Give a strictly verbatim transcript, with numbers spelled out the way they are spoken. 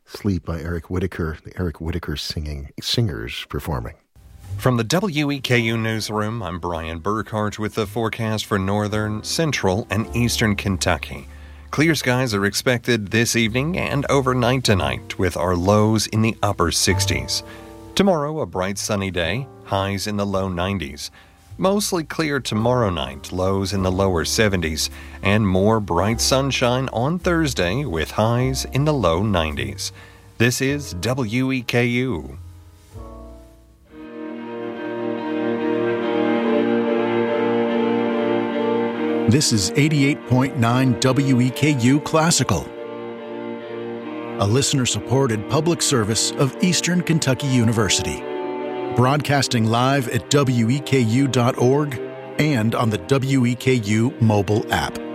Sleep by Eric Whitacre, the Eric Whitacre singing singers performing. From the W E K U Newsroom, I'm Brian Burkhart with the forecast for northern, central, and eastern Kentucky. Clear skies are expected this evening and overnight tonight, with our lows in the upper sixties. Tomorrow, a bright sunny day, highs in the low nineties. Mostly clear tomorrow night, lows in the lower seventies, and more bright sunshine on Thursday with highs in the low nineties. This is W E K U. This is eighty-eight point nine W E K U Classical, a listener-supported public service of Eastern Kentucky University. Broadcasting live at W E K U dot org and on the W E K U mobile app.